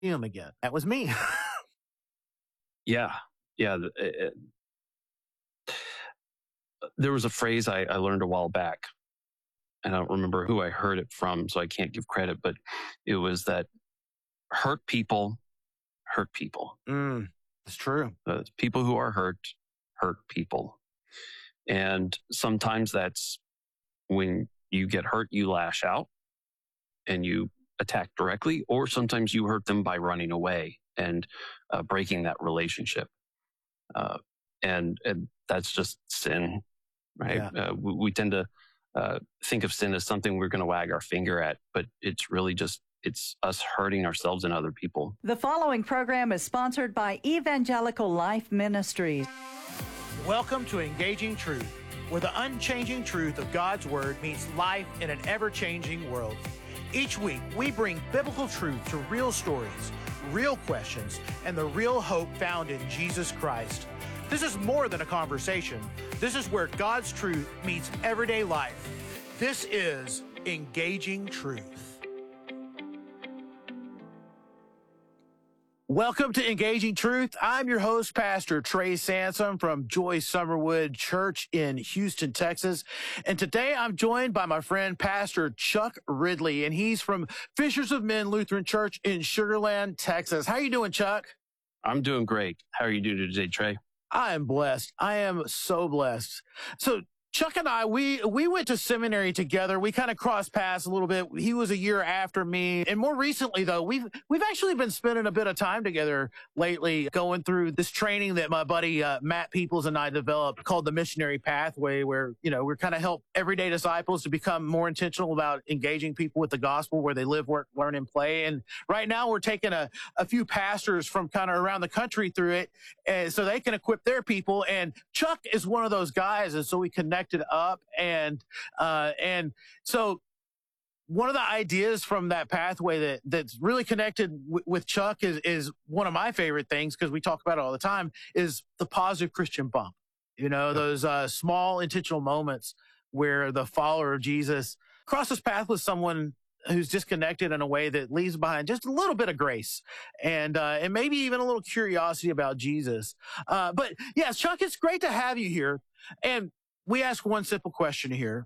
him again. That was me. Yeah. Yeah. There was a phrase I learned a while back, and I don't remember who I heard it from, so I can't give credit, but it was that hurt people hurt people. It's true. People who are hurt people. And sometimes that's when you get hurt, you lash out and you attack directly, or sometimes you hurt them by running away and breaking that relationship. And that's just sin, right? Yeah. We tend to think of sin as something we're going to wag our finger at, but it's really just, it's us hurting ourselves and other people. The following program is sponsored by Evangelical Life Ministries. Welcome to Engaging Truth, where the unchanging truth of God's Word meets life in an ever-changing world. Each week, we bring biblical truth to real stories, real questions, and the real hope found in Jesus Christ. This is more than a conversation. This is where God's truth meets everyday life. This is Engaging Truth. Welcome to Engaging Truth. I'm your host, Pastor Trey Sansom from Joy Summerwood Church in Houston, Texas. And today I'm joined by my friend, Pastor Chuck Ridley, and he's from Fishers of Men Lutheran Church in Sugar Land, Texas. How are you doing, Chuck? I'm doing great. How are you doing today, Trey? I am blessed. I am so blessed. So Chuck and I, we went to seminary together. We kind of crossed paths a little bit. He was a year after me. And more recently, though, we've actually been spending a bit of time together lately, going through this training that my buddy Matt Peoples and I developed called the Missionary Pathway, where, we're kind of help everyday disciples to become more intentional about engaging people with the gospel where they live, work, learn, and play. And right now we're taking a few pastors from kind of around the country through it so they can equip their people. And Chuck is one of those guys. And so we connected up, and so one of the ideas from that pathway that's really connected with Chuck is one of my favorite things, because we talk about it all the time, is the positive Christian bump. Those small intentional moments where the follower of Jesus crosses path with someone who's disconnected in a way that leaves behind just a little bit of grace and maybe even a little curiosity about Jesus. But yes, Chuck, it's great to have you here. And we ask one simple question here.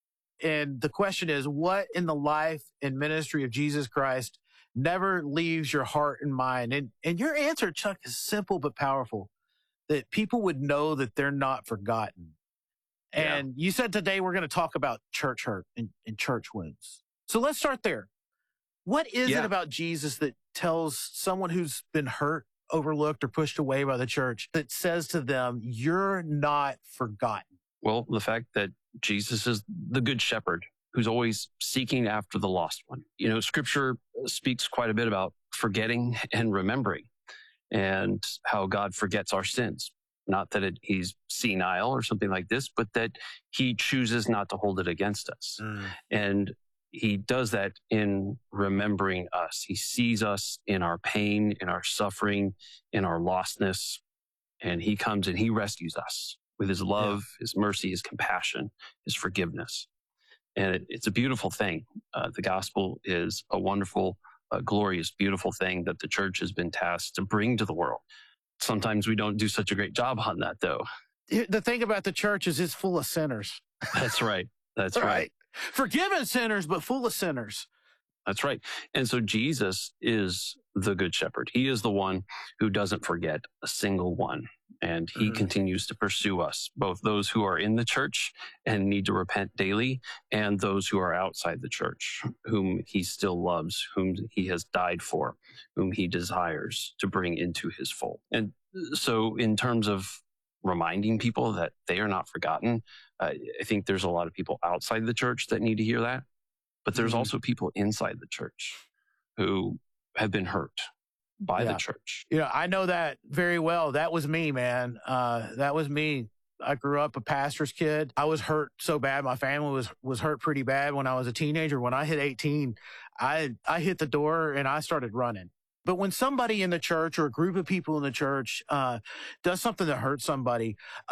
And the question is, what in the life and ministry of Jesus Christ never leaves your heart and mind? And your answer, Chuck, is simple but powerful, that people would know that they're not forgotten. Yeah. And you said today we're going to talk about church hurt and church wounds. So let's start there. What is it about Jesus that tells someone who's been hurt, overlooked, or pushed away by the church, that says to them, you're not forgotten? Well, the fact that Jesus is the good shepherd who's always seeking after the lost one. Scripture speaks quite a bit about forgetting and remembering, and how God forgets our sins. Not that he's senile or something like this, but that he chooses not to hold it against us. And he does that in remembering us. He sees us in our pain, in our suffering, in our lostness, and he comes and he rescues us with his love, his mercy, his compassion, his forgiveness. And it's a beautiful thing. The gospel is a wonderful, glorious, beautiful thing that the church has been tasked to bring to the world. Sometimes we don't do such a great job on that, though. The thing about the church is it's full of sinners. That's right. That's right. Forgiven sinners, but full of sinners. That's right. And so Jesus is the good shepherd. He is the one who doesn't forget a single one. And he continues to pursue us, both those who are in the church and need to repent daily, and those who are outside the church, whom he still loves, whom he has died for, whom he desires to bring into his fold. And so in terms of reminding people that they are not forgotten, I think there's a lot of people outside the church that need to hear that. But there's also people inside the church who have been hurt by the church. I know that very well. That was me, man. That was me. I grew up a pastor's kid. I was hurt so bad. My family was hurt pretty bad when I was a teenager. When I hit 18, I hit the door and I started running. But when somebody in the church or a group of people in the church does something that hurts somebody,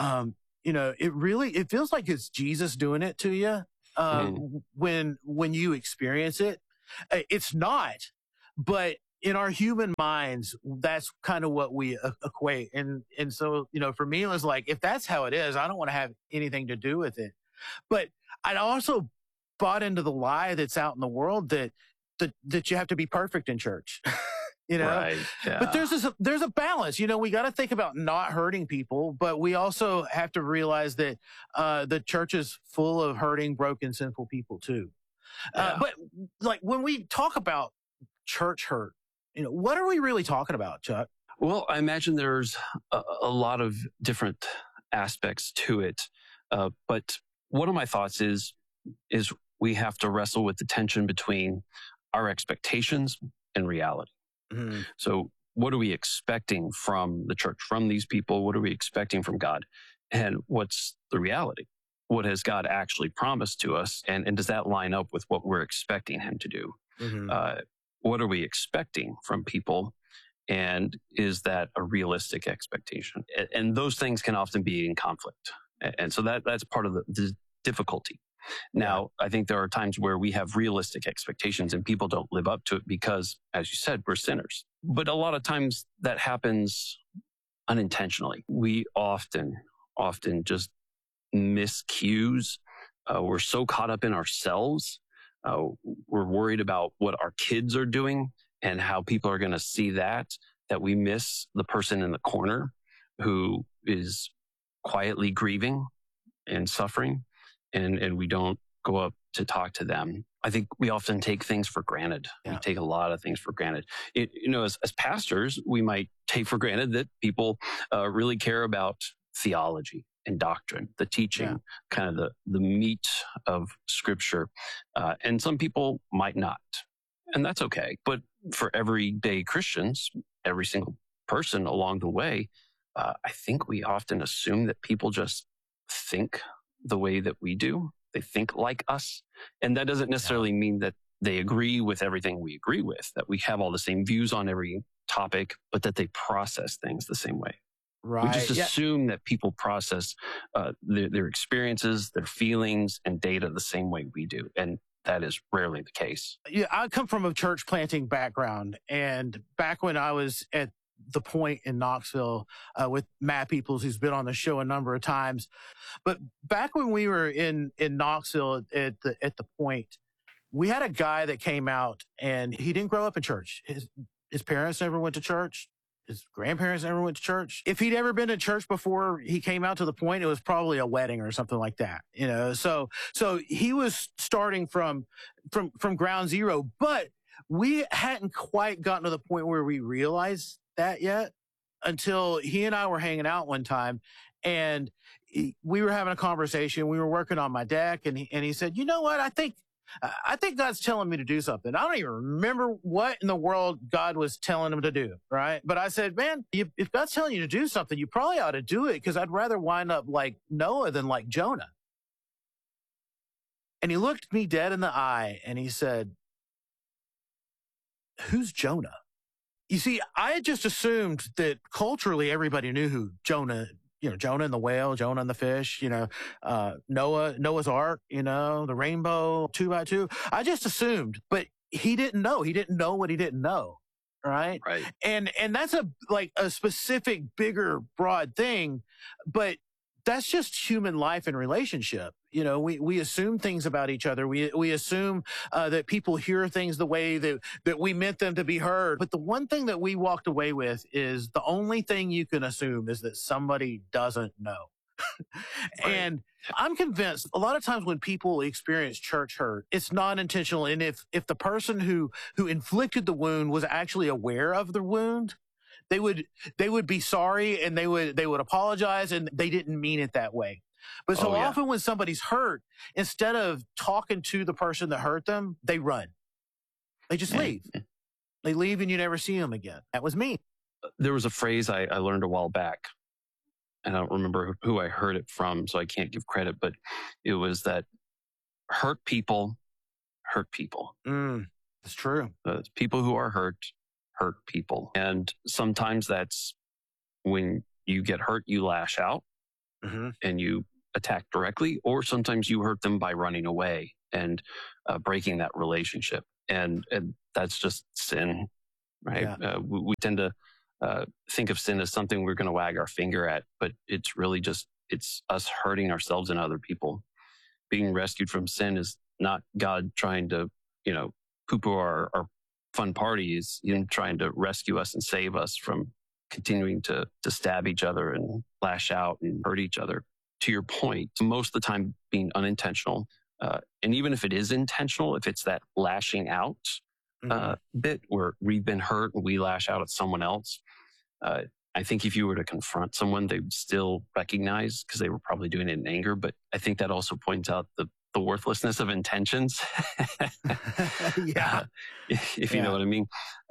it feels like it's Jesus doing it to you when you experience it. It's not, but in our human minds, that's kind of what we equate. And so, for me, it was like, if that's how it is, I don't want to have anything to do with it. But I also bought into the lie that's out in the world that you have to be perfect in church. Right. Yeah. But there's a balance. We got to think about not hurting people, but we also have to realize that the church is full of hurting, broken, sinful people too. But like when we talk about church hurt, what are we really talking about, Chuck? Well, I imagine there's a lot of different aspects to it. But one of my thoughts is we have to wrestle with the tension between our expectations and reality. Mm-hmm. So what are we expecting from the church, from these people? What are we expecting from God? And what's the reality? What has God actually promised to us? And does that line up with what we're expecting him to do? Mm-hmm. What are we expecting from people? And is that a realistic expectation? And those things can often be in conflict. And so that's part of the difficulty. Now, I think there are times where we have realistic expectations and people don't live up to it because, as you said, we're sinners. But a lot of times that happens unintentionally. We often just miss cues. We're so caught up in ourselves. We're worried about what our kids are doing and how people are going to see that we miss the person in the corner who is quietly grieving and suffering, and we don't go up to talk to them. I think we often take things for granted. Yeah. We take a lot of things for granted. As pastors, we might take for granted that people really care about theology and doctrine, the teaching, kind of the meat of Scripture. And some people might not. And that's okay. But for everyday Christians, every single person along the way, I think we often assume that people just think the way that we do. They think like us. And that doesn't necessarily mean that they agree with everything we agree with, that we have all the same views on every topic, but that they process things the same way. Right. We just assume that people process their experiences, their feelings, and data the same way we do. And that is rarely the case. Yeah, I come from a church planting background. And back when I was at the Point in Knoxville with Matt Peoples, who's been on the show a number of times. But back when we were in Knoxville at the Point, we had a guy that came out and he didn't grow up in church. His parents never went to church. His grandparents never went to church. If he'd ever been to church before he came out to the Point, it was probably a wedding or something like that, So he was starting from ground zero, but we hadn't quite gotten to the point where we realized that yet until he and I were hanging out one time and we were having a conversation. We were working on my deck and he said, "You know what? I think God's telling me to do something." I don't even remember what in the world God was telling him to do, right? But I said, "Man, if God's telling you to do something, you probably ought to do it because I'd rather wind up like Noah than like Jonah." And he looked me dead in the eye and he said, "Who's Jonah?" You see, I had just assumed that culturally everybody knew who Jonah, Jonah and the whale, Jonah and the fish, Noah's Ark, the rainbow, 2x2. I just assumed, but he didn't know. He didn't know what he didn't know. Right. Right. And that's a specific, bigger, broad thing, but that's just human life and relationship. We assume things about each other. We assume that people hear things the way that we meant them to be heard. But the one thing that we walked away with is the only thing you can assume is that somebody doesn't know. Right. And I'm convinced a lot of times when people experience church hurt, it's not intentional. And if the person who inflicted the wound was actually aware of the wound, they would be sorry and they would apologize and they didn't mean it that way. But so often when somebody's hurt, instead of talking to the person that hurt them, they run. They just leave. They leave and you never see them again. That was me. There was a phrase I learned a while back, and I don't remember who I heard it from, so I can't give credit, but it was that hurt people hurt people. It's true. People who are hurt people. And sometimes that's when you get hurt, you lash out and you attack directly, or sometimes you hurt them by running away and breaking that relationship. And that's just sin right? Yeah. We tend to think of sin as something we're going to wag our finger at, but it's really just, it's us hurting ourselves and other people. Being rescued from sin is not God trying to, poo-poo our fun parties, trying to rescue us and save us from continuing to stab each other and lash out and hurt each other. To your point, most of the time being unintentional. And even if it is intentional, if it's that lashing out bit where we've been hurt and we lash out at someone else, I think if you were to confront someone, they would still recognize, because they were probably doing it in anger. But I think that also points out the worthlessness of intentions. Yeah. If you know what I mean.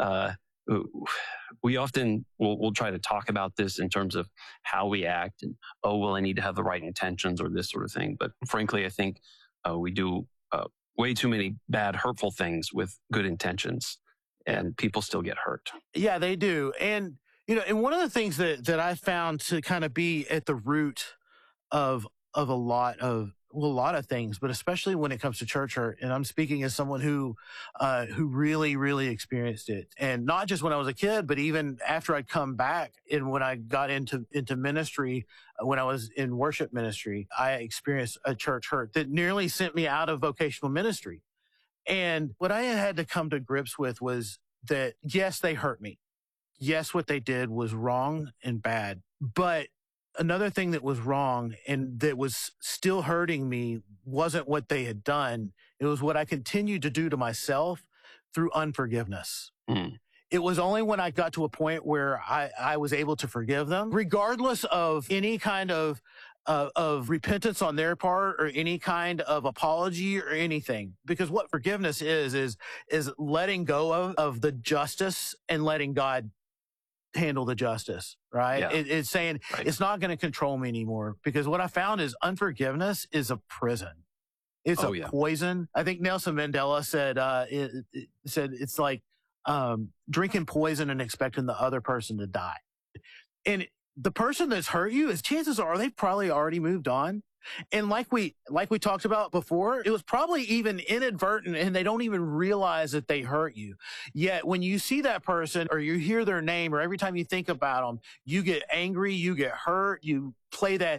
We often will try to talk about this in terms of how we act and, I need to have the right intentions or this sort of thing. But frankly, I think we do way too many bad, hurtful things with good intentions, and people still get hurt. Yeah, they do. And, and one of the things that I found to kind of be at the root of a lot of things, but especially when it comes to church hurt. And I'm speaking as someone who really, really experienced it. And not just when I was a kid, but even after I'd come back and when I got into ministry, when I was in worship ministry, I experienced a church hurt that nearly sent me out of vocational ministry. And what I had to come to grips with was that, yes, they hurt me. Yes, what they did was wrong and bad, but another thing that was wrong and that was still hurting me wasn't what they had done. It was what I continued to do to myself through unforgiveness. It was only when I got to a point where I was able to forgive them, regardless of any kind of repentance on their part or any kind of apology or anything. Because what forgiveness is letting go of the justice and letting God handle the justice, right? Yeah. It's saying It's not going to control me anymore, because what I found is unforgiveness is a prison. It's poison. I think Nelson Mandela said, said it's like drinking poison and expecting the other person to die. And the person that's hurt you, is chances are they've probably already moved on. And like we talked about before, it was probably even inadvertent and they don't even realize that they hurt you. Yet when you see that person or you hear their name or every time you think about them, you get angry, you get hurt, you play that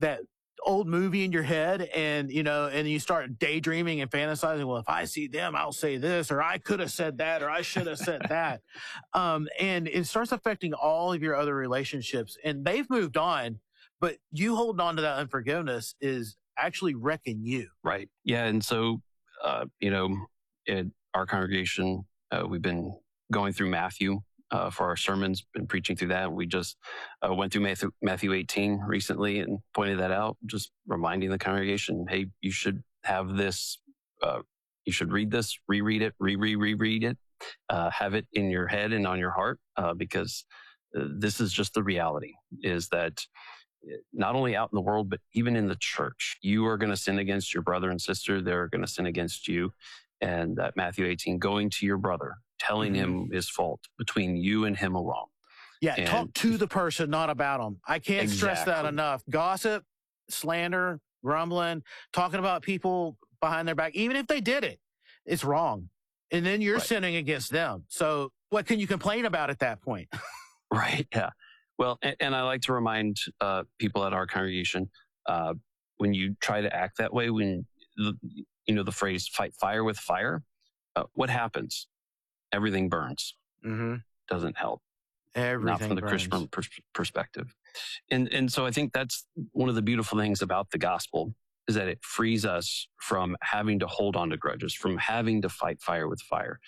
old movie in your head and you start daydreaming and fantasizing, well, if I see them, I'll say this, or I could have said that, or I should have said that. And it starts affecting all of your other relationships, and they've moved on. But you holding on to that unforgiveness is actually wrecking you. Right. Yeah. And so, in our congregation, we've been going through Matthew for our sermons, been preaching through that. We just went through Matthew 18 recently and pointed that out, just reminding the congregation, hey, you should have this, you should read this, reread it, reread it, have it in your head and on your heart, because this is just the reality, is that not only out in the world, but even in the church, you are going to sin against your brother and sister. They're going to sin against you. And that Matthew 18, going to your brother, telling him his fault, between you and him alone. Yeah, and talk to the person, not about them. I can't stress that enough. Gossip, slander, grumbling, talking about people behind their back, even if they did it, it's wrong. And then you're sinning against them. So what can you complain about at that point? Right, yeah. Well, and I like to remind people at our congregation, when you try to act that way, when the phrase "fight fire with fire," what happens? Everything burns. Doesn't help. Everything not from the burns. Christian perspective. And so I think that's one of the beautiful things about the gospel, is that it frees us from having to hold on to grudges, from having to fight fire with fire,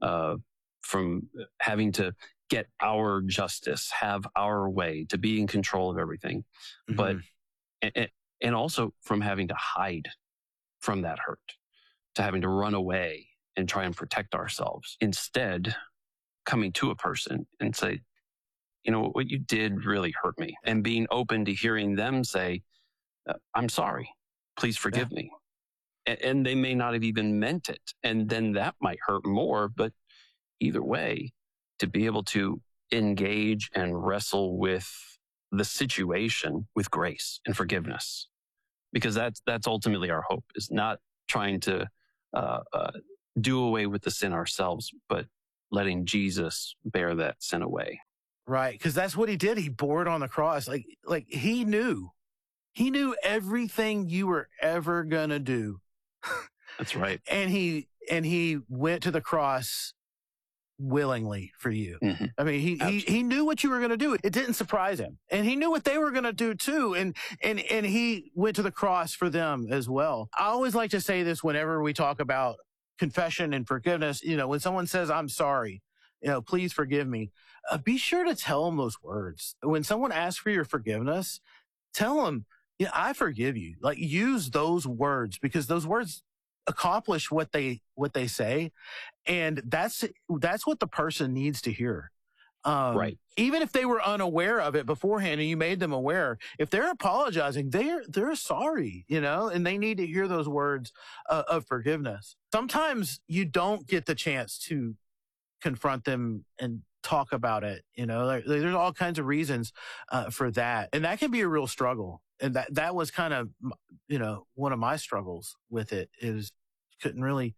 from having to get our justice, have our way, to be in control of everything. But, and also from having to hide from that hurt, to having to run away and try and protect ourselves. Instead, coming to a person and say, what you did really hurt me, and being open to hearing them say, I'm sorry, please forgive me. And they may not have even meant it. And then that might hurt more, but either way, to be able to engage and wrestle with the situation with grace and forgiveness, because that's ultimately our hope, is not trying to do away with the sin ourselves, but letting Jesus bear that sin away. Right. Because that's what he did. He bore it on the cross. Like he knew everything you were ever going to do. That's right. And he went to the cross willingly for you. Mm-hmm. I mean, he knew what you were going to do. It didn't surprise him. And he knew what they were going to do too. And he went to the cross for them as well. I always like to say this whenever we talk about confession and forgiveness. You know, when someone says, I'm sorry, you know, please forgive me, be sure to tell them those words. When someone asks for your forgiveness, tell them, yeah, I forgive you. Like, use those words, because those words accomplish what they say. And that's what the person needs to hear. Right. Even if they were unaware of it beforehand and you made them aware, if they're apologizing, they're sorry, you know, and they need to hear those words of forgiveness. Sometimes you don't get the chance to confront them and talk about it. You know, there's all kinds of reasons for that. And that can be a real struggle. And that was kind of, you know, one of my struggles with it, is couldn't really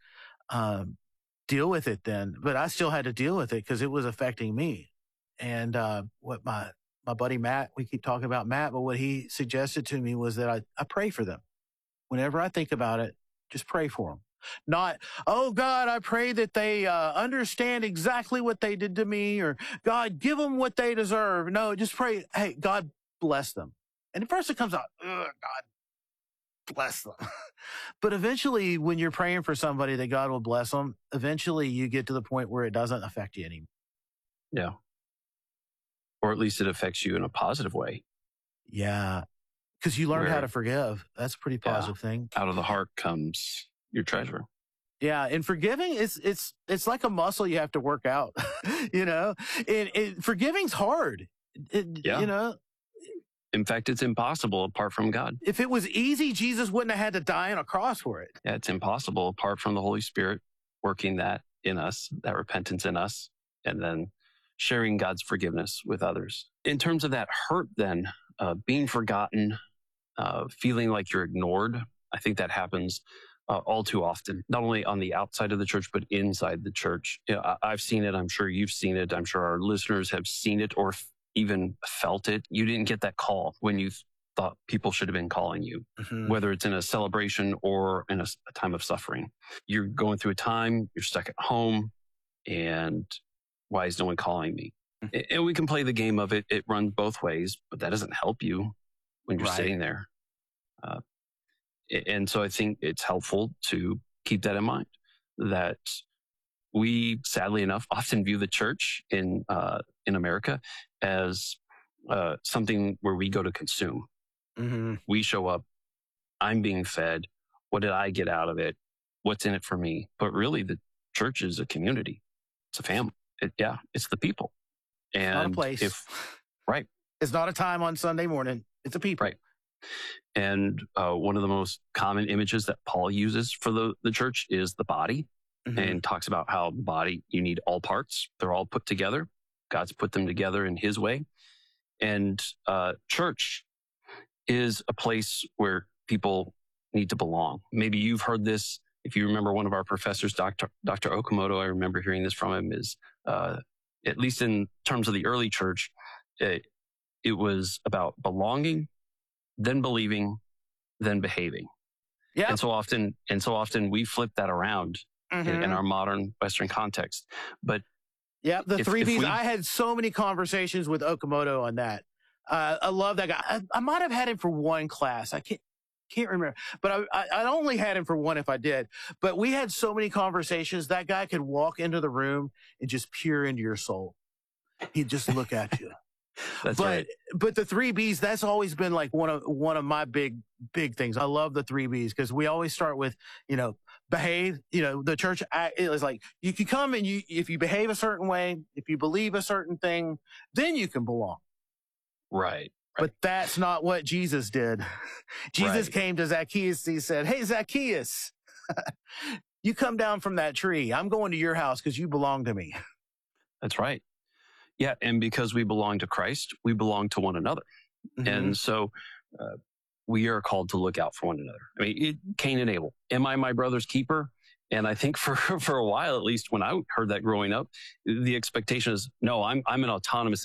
deal with it then, but I still had to deal with it because it was affecting me. And what my buddy Matt, we keep talking about Matt, but what he suggested to me was that I pray for them. Whenever I think about it, just pray for them. Not, oh God, I pray that they understand exactly what they did to me, or God, give them what they deserve. No, just pray, hey, God bless them. And at first it comes out, God bless them. But eventually, when you're praying for somebody that God will bless them, eventually you get to the point where it doesn't affect you anymore. Yeah. Or at least it affects you in a positive way. Yeah. Because you learned how to forgive. That's a pretty positive thing. Out of the heart comes your treasure. Yeah. And forgiving, it's like a muscle you have to work out, you know, forgiving's hard. You know, in fact, it's impossible apart from God. If it was easy, Jesus wouldn't have had to die on a cross for it. Yeah, it's impossible apart from the Holy Spirit working that in us, that repentance in us, and then sharing God's forgiveness with others. In terms of that hurt, then, being forgotten, feeling like you're ignored, I think that happens all too often, not only on the outside of the church, but inside the church. You know, I've seen it. I'm sure you've seen it. I'm sure our listeners have seen it or even felt it. You didn't get that call when you thought people should have been calling you, whether it's in a celebration or in a time of suffering. You're going through a time, you're stuck at home, and why is no one calling me? And we can play the game of it. It runs both ways, but that doesn't help you when you're sitting there. And so I think it's helpful to keep that in mind, that we, sadly enough, often view the church in America as something where we go to consume. We show up, I'm being fed. What did I get out of it? What's in it for me? But really, the church is a community. It's a family. It's the people. And it's not a place. Right. It's not a time on Sunday morning. It's a people. Right. And one of the most common images that Paul uses for the church is the body, and talks about how the body, you need all parts. They're all put together. God's put them together in his way. And church is a place where people need to belong. Maybe you've heard this. If you remember one of our professors, Dr. Okamoto, I remember hearing this from him, is at least in terms of the early church, it was about belonging, then believing, then behaving. Yeah. And so often we flip that around in our modern Western context. But yeah, the three B's. I had so many conversations with Okamoto on that. I love that guy. I might have had him for one class. I can't remember, but I only had him for one if I did. But we had so many conversations. That guy could walk into the room and just peer into your soul. He'd just look at you. That's right. But the 3 B's, that's always been like one of my big things. I love the 3 B's because we always start with, you know, behave. You know, the church is like, you can come and if you behave a certain way, if you believe a certain thing, then you can belong. Right. But that's not what Jesus did. Jesus came to Zacchaeus. He said, "Hey, Zacchaeus, you come down from that tree. I'm going to your house because you belong to me." That's right. Yeah. And because we belong to Christ, we belong to one another. And so we are called to look out for one another. I mean, Cain and Abel. Am I my brother's keeper? And I think for a while, at least when I heard that growing up, the expectation is, no, I'm an autonomous